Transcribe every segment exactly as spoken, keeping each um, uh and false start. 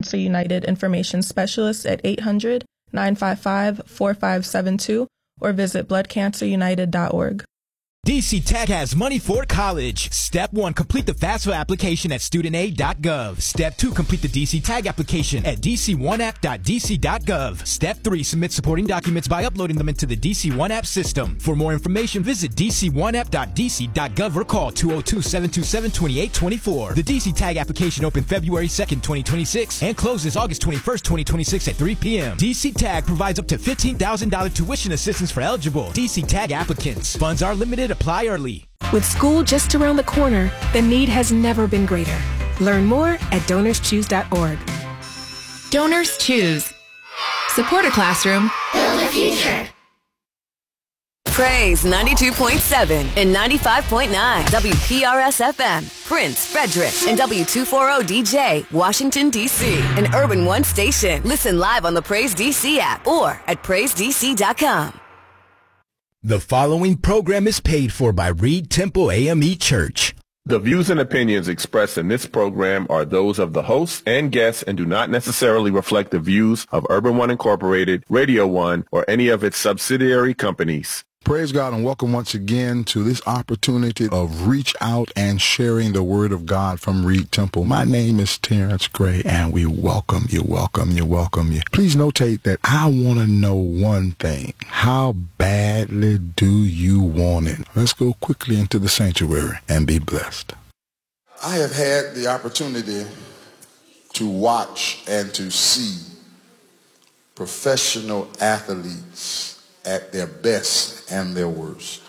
Cancer United Information Specialist at eight hundred, nine five five, four five seven two or visit blood cancer united dot org. D C Tag has money for college. Step one, complete the FAFSA application at student aid dot gov. Step two, complete the D C Tag application at d c one app dot d c dot gov. Step three, submit supporting documents by uploading them into the D C one app system. For more information, visit d c one app dot d c dot gov or call two oh two, seven two seven, two eight two four. The D C Tag application opened February second, twenty twenty-six and closes August twenty-first, twenty twenty-six at three p.m. D C Tag provides up to fifteen thousand dollars tuition assistance for eligible D C Tag applicants. Funds are limited. Apply early. With school just around the corner, the need has never been greater. Learn more at donors choose dot org. Donors Choose. Support a classroom. Build a future. Praise ninety-two point seven and ninety-five point nine W P R S F M, Prince, Frederick, and W two forty D J, Washington, D C, an Urban One station. Listen live on the Praise D C app or at praise d c dot com. The following program is paid for by Reed Temple A M E Church. The views and opinions expressed in this program are those of the hosts and guests and do not necessarily reflect the views of Urban One Incorporated, Radio One, or any of its subsidiary companies. Praise God and welcome once again to this opportunity of reach out and sharing the word of God from Reed Temple. My name is Terrence Gray and we welcome you, welcome you, welcome you. Please notate that I want to know one thing. How badly do you want it? Let's go quickly into the sanctuary and be blessed. I have had the opportunity to watch and to see professional athletes at their best and their worst.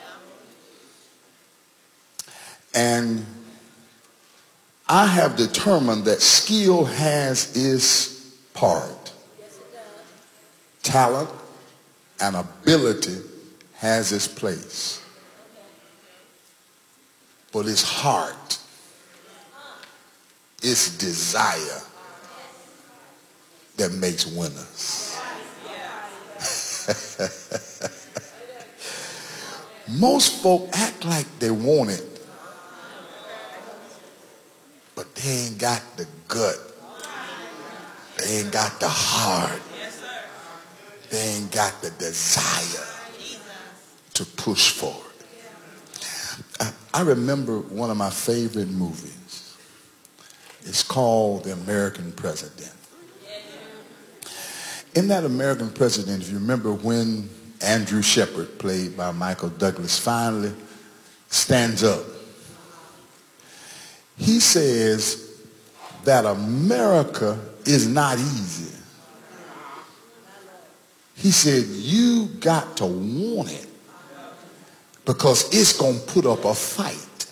And I have determined that skill has its part. Talent and ability has its place. But it's heart, it's desire that makes winners. Most folk act like they want it, but they ain't got the gut. They ain't got the heart. They ain't got the desire to push forward. I, I remember one of my favorite movies. It's called The American President. In that American President, if you remember when Andrew Shepard, played by Michael Douglas, finally stands up, he says that America is not easy. He said, you got to want it because it's going to put up a fight.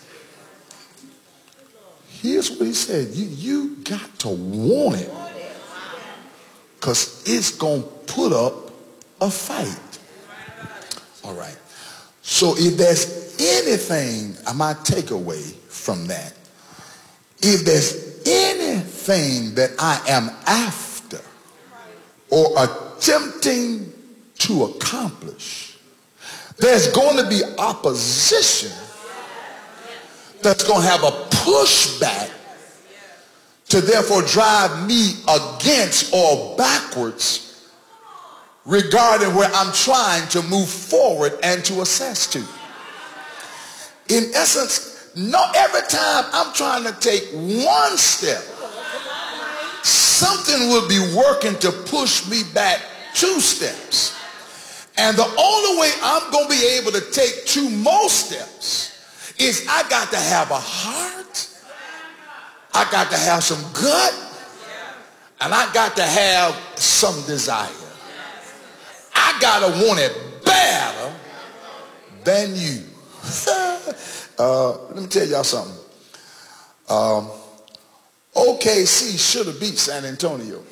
Here's what he said, you, you got to want it because it's going to put up a fight. All right. So if there's anything, my takeaway from that, if there's anything that I am after or attempting to accomplish, there's going to be opposition that's going to have a pushback to therefore drive me against or backwards regarding where I'm trying to move forward and to assess to. In essence, no, every time I'm trying to take one step, something will be working to push me back two steps. And the only way I'm going to be able to take two more steps is I got to have a heart, I got to have some gut, and I got to have some desire. I gotta want it better than you. uh, let me tell y'all something. Um, O K C should have beat San Antonio.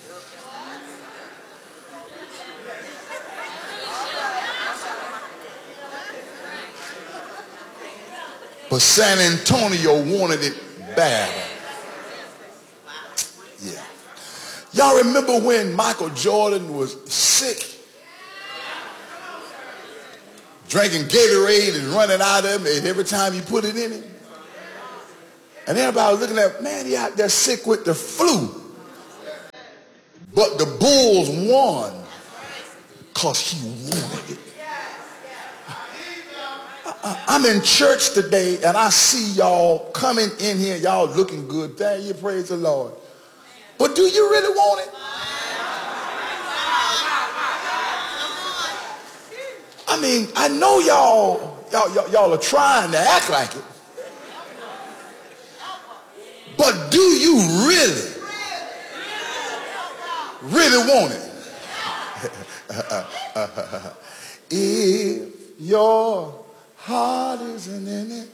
But San Antonio wanted it bad. Yeah. Y'all remember when Michael Jordan was sick? Drinking Gatorade and running out of him every time you put it in him. And everybody was looking at, man, he out there sick with the flu. but the bulls won because he wanted it. I, I'm in church today and I see y'all coming in here, y'all looking good. Thank you, praise the Lord. But do you really want it? I mean, I know y'all, y'all, y'all, y'all are trying to act like it. But do you really, really want it? If your heart isn't in it,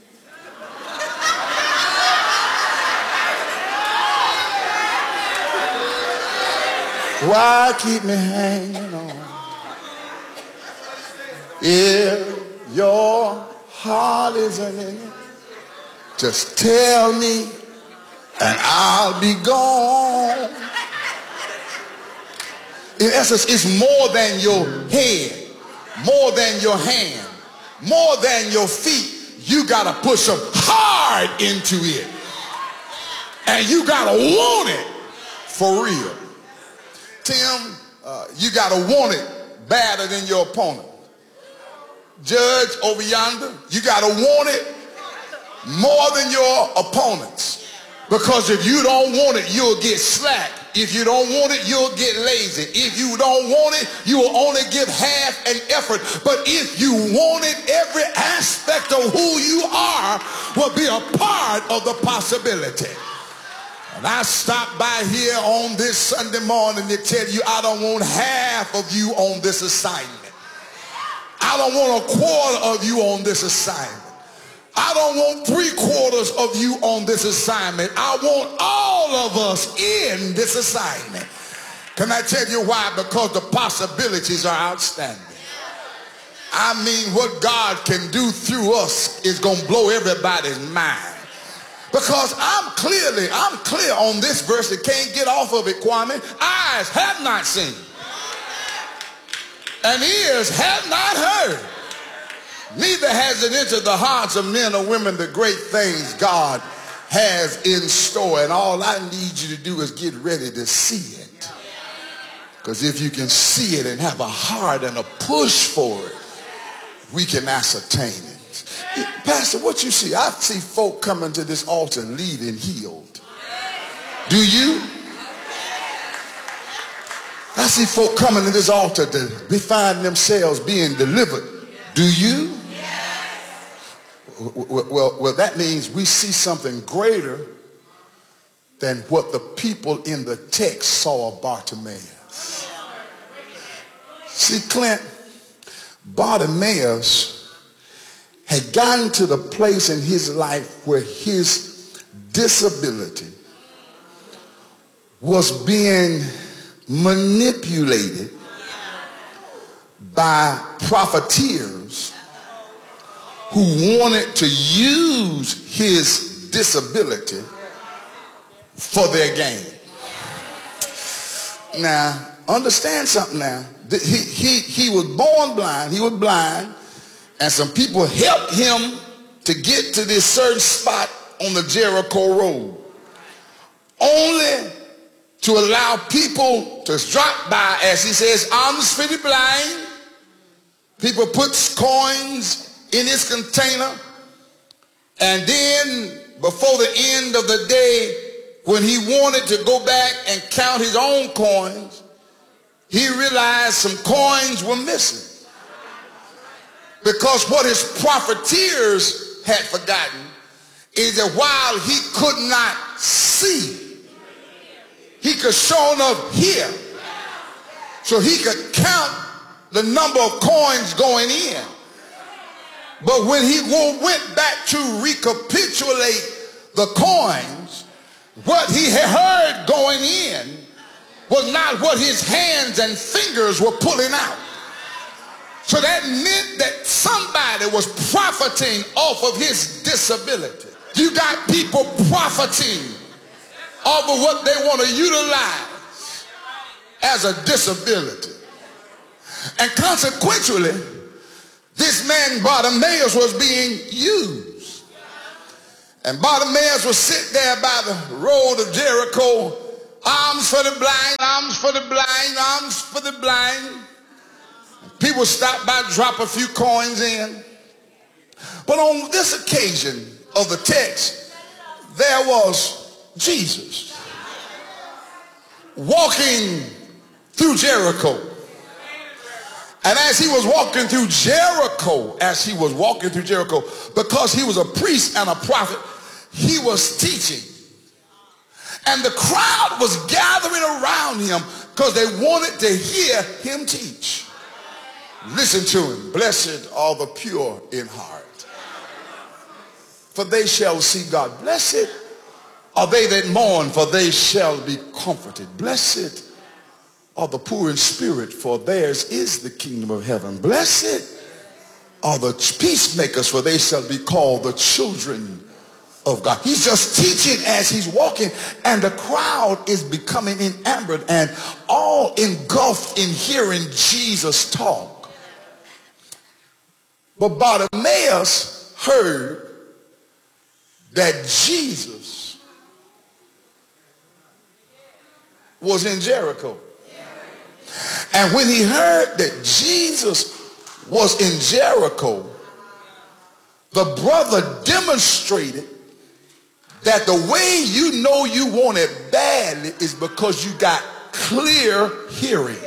why keep me hanging on? If your heart isn't in it, just tell me and I'll be gone. In essence, it's more than your head, more than your hand, more than your feet. You got to put some heart into it. And you got to want it for real. Tim, uh, you got to want it badder than your opponent. Judge over yonder, you got to want it more than your opponents. Because if you don't want it, you'll get slack. If you don't want it, you'll get lazy. If you don't want it, you will only give half an effort. But if you want it, every aspect of who you are will be a part of the possibility. And I stopped by here on this Sunday morning to tell you I don't want half of you on this assignment. I don't want a quarter of you on this assignment. I don't want three quarters of you on this assignment. I want all of us in this assignment. Can I tell you why? Because the possibilities are outstanding. I mean, what God can do through us is going to blow everybody's mind. Because I'm clearly, I'm clear on this verse that can't get off of it, Kwame. Eyes have not seen, and ears have not heard, neither has it entered the hearts of men or women the great things God has in store. And all I need you to do is get ready to see it. Because if you can see it and have a heart and a push for it, we can ascertain it. Pastor, what you see? I see folk coming to this altar leaving healed. Do you? I see folk coming to this altar to be find themselves being delivered. Do you? Well, well, that means we see something greater than what the people in the text saw of Bartimaeus. See, Clint, Bartimaeus had gotten to the place in his life where his disability was being manipulated by profiteers who wanted to use his disability for their gain. Now, understand something now. He, he, he was born blind. He was blind. And some people helped him to get to this certain spot on the Jericho Road, only to allow people to drop by, as he says, arms for the blind. People put coins in his container, and then before the end of the day, when he wanted to go back and count his own coins, he realized some coins were missing. Because what his profiteers had forgotten is that while he could not see, he could show enough hear, so he could count the number of coins going in. But when he went back to recapitulate the coins, what he had heard going in was not what his hands and fingers were pulling out. So that meant that somebody was profiting off of his disability. You got people profiting off of what they want to utilize as a disability. And consequently, this man Bartimaeus was being used. And Bartimaeus was sitting there by the road of Jericho, Arms for the blind, arms for the blind, arms for the blind. People stop by, drop a few coins in. But on this occasion of the text, there was Jesus walking through Jericho. And as he was walking through Jericho, as he was walking through Jericho, because he was a priest and a prophet, he was teaching. And the crowd was gathering around him because they wanted to hear him teach. Listen to him. Blessed are the pure in heart, for they shall see God. Blessed are they that mourn, for they shall be comforted. Blessed are the poor in spirit, for theirs is the kingdom of heaven. Blessed are the peacemakers, for they shall be called the children of God. He's just teaching as he's walking, and the crowd is becoming enamored and all engulfed in hearing Jesus talk. But Bartimaeus heard that Jesus was in Jericho. And when he heard that Jesus was in Jericho, the brother demonstrated that the way you know you want it badly is because you got clear hearing.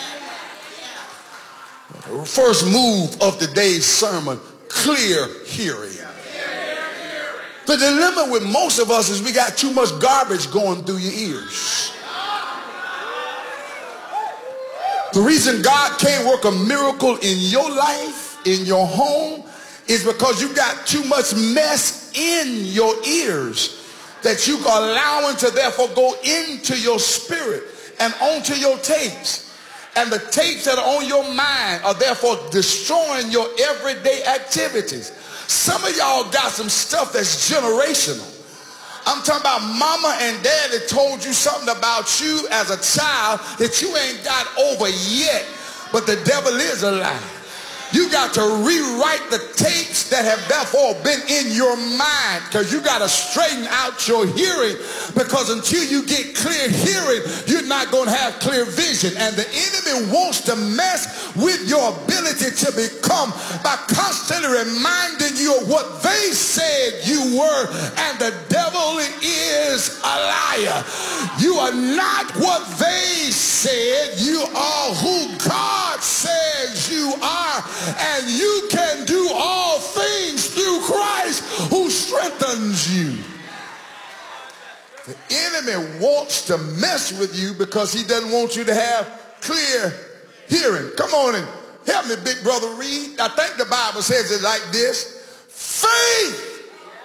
First move of today's sermon, clear hearing. The dilemma with most of us is we got too much garbage going through your ears. The reason God can't work a miracle in your life, in your home, is because you got too much mess in your ears that you are allowing to therefore go into your spirit and onto your tapes. And the tapes that are on your mind are therefore destroying your everyday activities. Some of y'all got some stuff that's generational. I'm talking about mama and daddy told you something about you as a child that you ain't got over yet, but the devil is a lie. You got to rewrite the tapes that have therefore been in your mind, because you got to straighten out your hearing, because until you get clear hearing, you're not going to have clear vision. And the enemy wants to mess with your ability to become by constantly reminding you of what they said you were. And the devil is a liar. You are not what they said. You are who God says you are. And you can do all things through Christ who strengthens you. The enemy wants to mess with you because he doesn't want you to have clear hearing. Come on and help me, big brother, read. I think the Bible says it like this. Faith.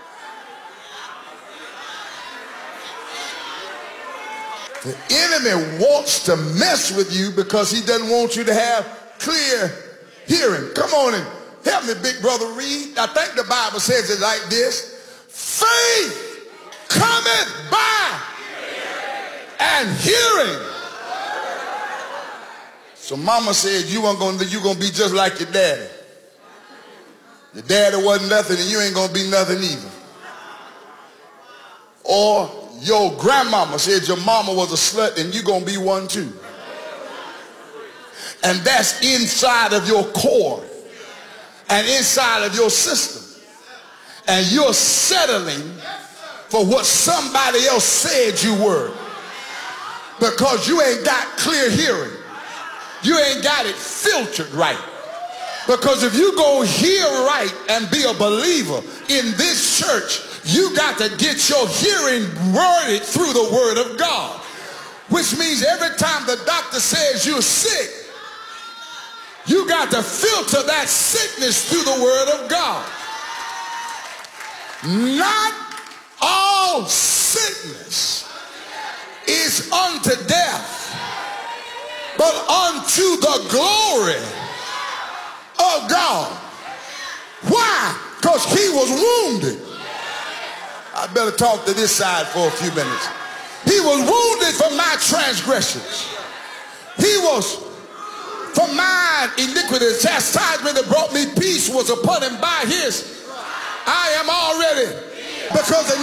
The enemy wants to mess with you because he doesn't want you to have clear hearing. Come on and help me, big brother, read. I think the Bible says it like this. Faith cometh by and hearing. So mama said you weren't going to, you going to be just like your daddy. Your daddy wasn't nothing and you ain't going to be nothing either. Or your grandmama said your mama was a slut and you're going to be one too. And that's inside of your core and inside of your system. And you're settling for what somebody else said you were because you ain't got clear hearing. You ain't got it filtered right. Because if you go hear right and be a believer in this church, you got to get your hearing worded through the word of God. Which means every time the doctor says you're sick, you got to filter that sickness through the word of God. Not all sickness is unto death, but unto the glory of God. Why? Because he was wounded. I better talk to this side for a few minutes. He was wounded for my transgressions. He was for mine iniquity. The chastisement that brought me peace was upon him. By his I am already, because